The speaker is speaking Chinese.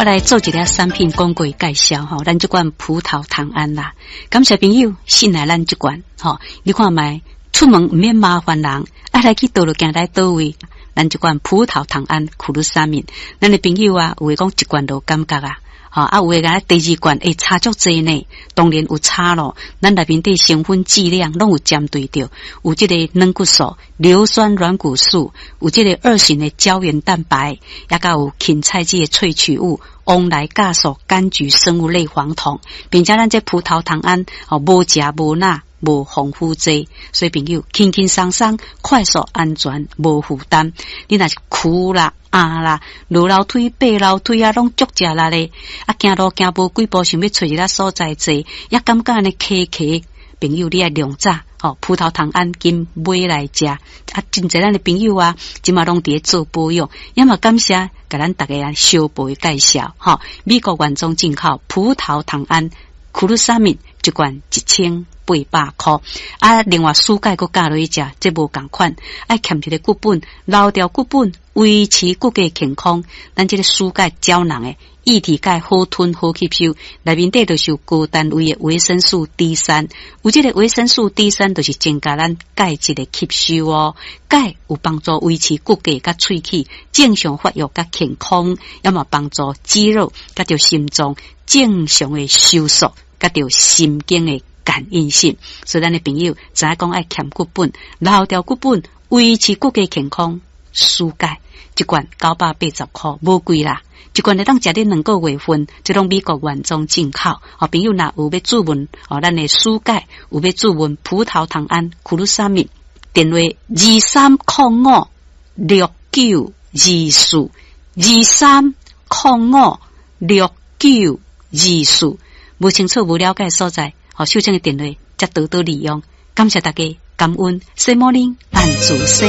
我来做一个产品广告介绍吼，咱这款葡萄糖胺啦，感谢朋友信赖咱这款吼，你看卖出门唔免麻烦人，爱来去倒落行来倒位，咱这款葡萄糖胺苦鲁沙敏，咱的朋友啊，有诶讲一罐都感觉啊。有诶个第二罐会差足济呢，当然有差咯。咱内面的成分剂量拢有针对着，有这个软骨素、硫酸软骨素，有这个2型的胶原蛋白，也甲有芹菜汁的萃取物、翁来酵素、柑橘生物类黄酮，并且咱这葡萄糖胺无食无钠。无防腐剂，所以朋友轻轻松松、快速、安全、无负担。你若是苦啦、啦、落楼梯、爬楼梯啊，拢足食力咧。啊，行路行无几步，想要找一个所在坐，也感觉安尼卡卡。朋友，你爱量早葡萄糖胺金买来食。啊，真侪咱的朋友啊，即马拢伫咧做保养，也嘛感谢甲咱大家小辈介绍美国原装进口葡萄糖胺苦鲁沙敏一罐1800块啊，另外蔬钙佮加落去食，这无共款，爱欠一个骨本，留掉骨本，维持骨骼健康。咱这个蔬钙胶囊诶，液体钙好吞好吸收，内面底就是有高单位的维生素 D3，有这个维生素 D3就是增加咱钙质的吸收哦。钙有帮助维持骨骼甲喙齿正常发育甲健康，也嘛帮助肌肉甲着心脏正常的收缩，甲着神经的感应性，所以咱的朋友知影讲爱欠骨本，留掉骨本，维持骨骼健康。蔬钙一罐980块，无贵啦。一罐会当食你2个月份，这种美国原装进口。朋友若有要注文咱的蔬钙有要注文葡萄糖胺苦鲁沙敏，电话23056924，23056924，无清楚无了解所在。秀清的电话，才多多利用。感谢大家，感恩，Good morning， 咱自西。